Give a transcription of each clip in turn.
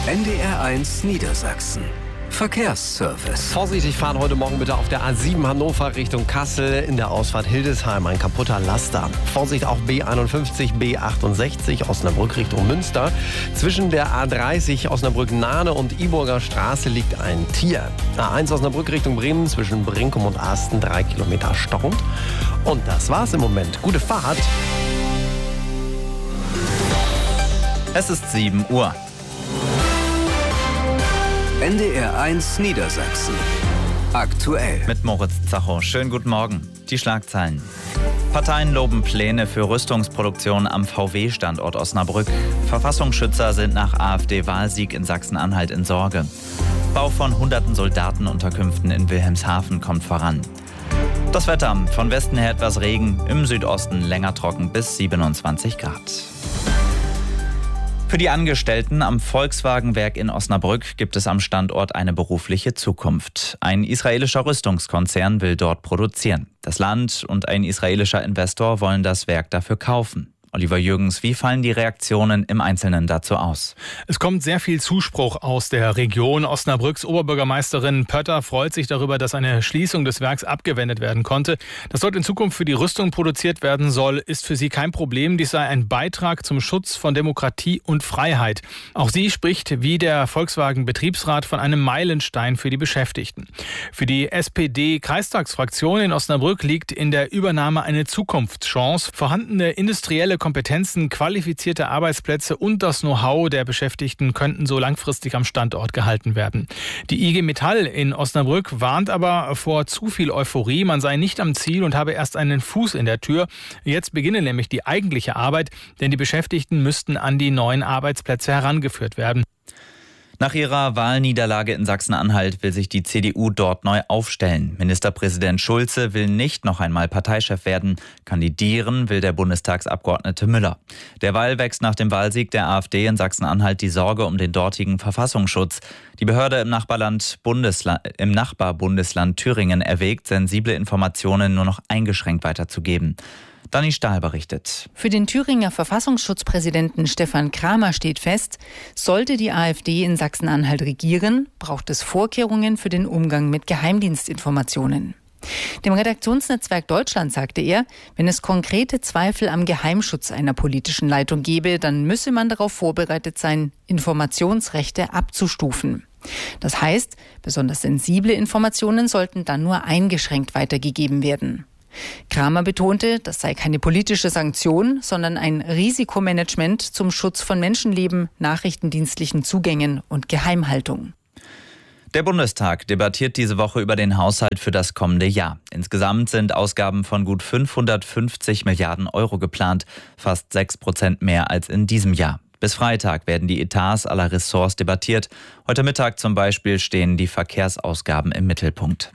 NDR1 Niedersachsen. Verkehrsservice. Vorsichtig fahren heute Morgen bitte auf der A7 Hannover Richtung Kassel in der Ausfahrt Hildesheim. Ein kaputter Laster. Vorsicht auch B51, B68 Osnabrück Richtung Münster. Zwischen der A30 Osnabrück-Nahne und Iburger Straße liegt ein Tier. A1 Osnabrück Richtung Bremen zwischen Brinkum und Asten 3 Kilometer stockend. Und das war's im Moment. Gute Fahrt. Es ist 7 Uhr. NDR1 Niedersachsen. Aktuell. Mit Moritz Zacho. Schönen guten Morgen. Die Schlagzeilen. Parteien loben Pläne für Rüstungsproduktion am VW-Standort Osnabrück. Verfassungsschützer sind nach AfD-Wahlsieg in Sachsen-Anhalt in Sorge. Bau von hunderten Soldatenunterkünften in Wilhelmshaven kommt voran. Das Wetter. Von Westen her etwas Regen, im Südosten länger trocken bis 27 Grad. Für die Angestellten am Volkswagen-Werk in Osnabrück gibt es am Standort eine berufliche Zukunft. Ein israelischer Rüstungskonzern will dort produzieren. Das Land und ein israelischer Investor wollen das Werk dafür kaufen. Oliver Jürgens, wie fallen die Reaktionen im Einzelnen dazu aus? Es kommt sehr viel Zuspruch aus der Region. Osnabrücks Oberbürgermeisterin Pötter freut sich darüber, dass eine Schließung des Werks abgewendet werden konnte. Dass dort in Zukunft für die Rüstung produziert werden soll, ist für sie kein Problem. Dies sei ein Beitrag zum Schutz von Demokratie und Freiheit. Auch sie spricht wie der Volkswagen-Betriebsrat von einem Meilenstein für die Beschäftigten. Für die SPD-Kreistagsfraktion in Osnabrück liegt in der Übernahme eine Zukunftschance. Vorhandene industrielle Kompetenzen, qualifizierte Arbeitsplätze und das Know-how der Beschäftigten könnten so langfristig am Standort gehalten werden. Die IG Metall in Osnabrück warnt aber vor zu viel Euphorie. Man sei nicht am Ziel und habe erst einen Fuß in der Tür. Jetzt beginne nämlich die eigentliche Arbeit, denn die Beschäftigten müssten an die neuen Arbeitsplätze herangeführt werden. Nach ihrer Wahlniederlage in Sachsen-Anhalt will sich die CDU dort neu aufstellen. Ministerpräsident Schulze will nicht noch einmal Parteichef werden. Kandidieren will der Bundestagsabgeordnete Müller. Derweil wächst nach dem Wahlsieg der AfD in Sachsen-Anhalt die Sorge um den dortigen Verfassungsschutz. Die Behörde im Nachbarbundesland Thüringen erwägt, sensible Informationen nur noch eingeschränkt weiterzugeben. Dani Stahl berichtet. Für den Thüringer Verfassungsschutzpräsidenten Stefan Kramer steht fest, sollte die AfD in Sachsen-Anhalt regieren, braucht es Vorkehrungen für den Umgang mit Geheimdienstinformationen. Dem Redaktionsnetzwerk Deutschland sagte er, wenn es konkrete Zweifel am Geheimschutz einer politischen Leitung gebe, dann müsse man darauf vorbereitet sein, Informationsrechte abzustufen. Das heißt, besonders sensible Informationen sollten dann nur eingeschränkt weitergegeben werden. Kramer betonte, das sei keine politische Sanktion, sondern ein Risikomanagement zum Schutz von Menschenleben, nachrichtendienstlichen Zugängen und Geheimhaltung. Der Bundestag debattiert diese Woche über den Haushalt für das kommende Jahr. Insgesamt sind Ausgaben von gut 550 Milliarden Euro geplant, fast 6% mehr als in diesem Jahr. Bis Freitag werden die Etats aller Ressorts debattiert. Heute Mittag zum Beispiel stehen die Verkehrsausgaben im Mittelpunkt.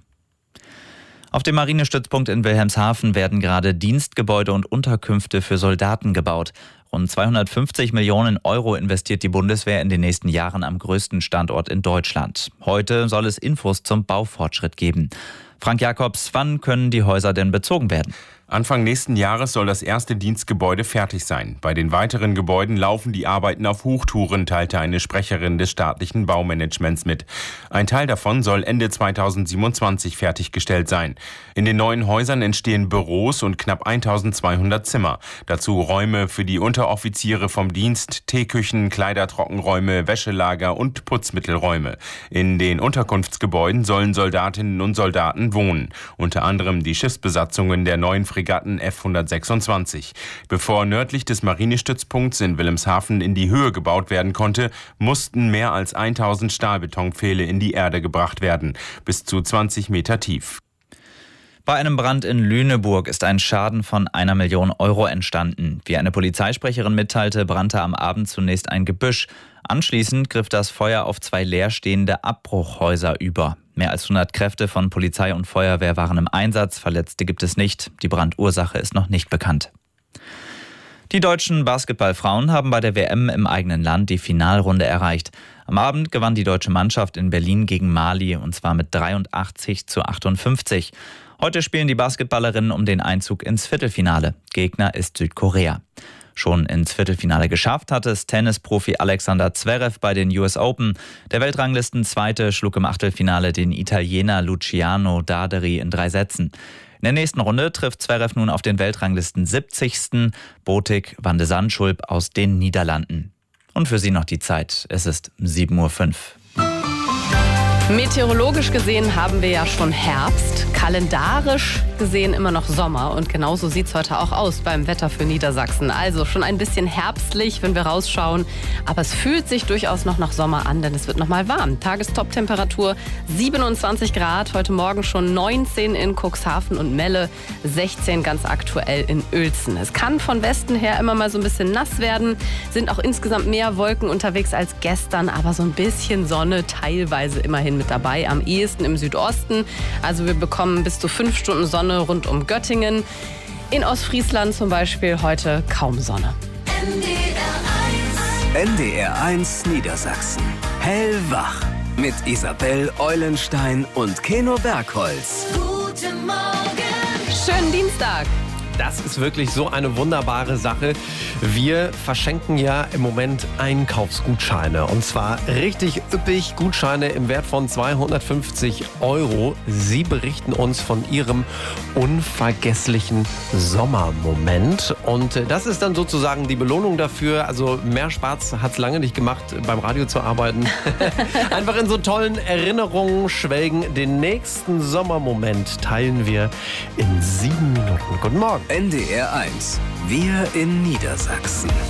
Auf dem Marinestützpunkt in Wilhelmshaven werden gerade Dienstgebäude und Unterkünfte für Soldaten gebaut. Rund 250 Millionen Euro investiert die Bundeswehr in den nächsten Jahren am größten Standort in Deutschland. Heute soll es Infos zum Baufortschritt geben. Frank Jakobs, wann können die Häuser denn bezogen werden? Anfang nächsten Jahres soll das erste Dienstgebäude fertig sein. Bei den weiteren Gebäuden laufen die Arbeiten auf Hochtouren, teilte eine Sprecherin des staatlichen Baumanagements mit. Ein Teil davon soll Ende 2027 fertiggestellt sein. In den neuen Häusern entstehen Büros und knapp 1200 Zimmer. Dazu Räume für die Unteroffiziere vom Dienst, Teeküchen, Kleidertrockenräume, Wäschelager und Putzmittelräume. In den Unterkunftsgebäuden sollen Soldatinnen und Soldaten wohnen. Unter anderem die Schiffsbesatzungen der neuen Fregatten F-126. Bevor nördlich des Marinestützpunkts in Wilhelmshaven in die Höhe gebaut werden konnte, mussten mehr als 1000 Stahlbetonpfähle in die Erde gebracht werden, bis zu 20 Meter tief. Bei einem Brand in Lüneburg ist ein Schaden von 1 Million Euro entstanden. Wie eine Polizeisprecherin mitteilte, brannte am Abend zunächst ein Gebüsch. Anschließend griff das Feuer auf 2 leerstehende Abbruchhäuser über. Mehr als 100 Kräfte von Polizei und Feuerwehr waren im Einsatz. Verletzte gibt es nicht. Die Brandursache ist noch nicht bekannt. Die deutschen Basketballfrauen haben bei der WM im eigenen Land die Finalrunde erreicht. Am Abend gewann die deutsche Mannschaft in Berlin gegen Mali, und zwar mit 83-58. Heute spielen die Basketballerinnen um den Einzug ins Viertelfinale. Gegner ist Südkorea. Schon ins Viertelfinale geschafft hat es Tennisprofi Alexander Zverev bei den US Open. Der Weltranglisten-Zweite schlug im Achtelfinale den Italiener Luciano Darderi in 3 Sätzen. In der nächsten Runde trifft Zverev nun auf den Weltranglisten 70. Botik van de Zandschulp aus den Niederlanden. Und für Sie noch die Zeit. Es ist 7:05 Uhr. Meteorologisch gesehen haben wir ja schon Herbst, kalendarisch gesehen immer noch Sommer und genauso sieht es heute auch aus beim Wetter für Niedersachsen. Also schon ein bisschen herbstlich, wenn wir rausschauen, aber es fühlt sich durchaus noch nach Sommer an, denn es wird noch mal warm. Tagestop-Temperatur 27 Grad, heute Morgen schon 19 in Cuxhaven und Melle, 16 ganz aktuell in Uelzen. Es kann von Westen her immer mal so ein bisschen nass werden, sind auch insgesamt mehr Wolken unterwegs als gestern, aber so ein bisschen Sonne teilweise immerhin mit dabei, am ehesten im Südosten. Also wir bekommen bis zu 5 Stunden Sonne rund um Göttingen. In Ostfriesland zum Beispiel heute kaum Sonne. NDR1 Niedersachsen. Hellwach. Mit Isabel Eulenstein und Keno Bergholz. Guten Morgen. Schönen Dienstag. Das ist wirklich so eine wunderbare Sache. Wir verschenken ja im Moment Einkaufsgutscheine. Und zwar richtig üppig Gutscheine im Wert von 250 €. Sie berichten uns von Ihrem unvergesslichen Sommermoment. Und das ist dann sozusagen die Belohnung dafür. Also mehr Spaß hat es lange nicht gemacht, beim Radio zu arbeiten. Einfach in so tollen Erinnerungen schwelgen. Den nächsten Sommermoment teilen wir in 7 Minuten. Guten Morgen. NDR1. Wir in Niedersachsen.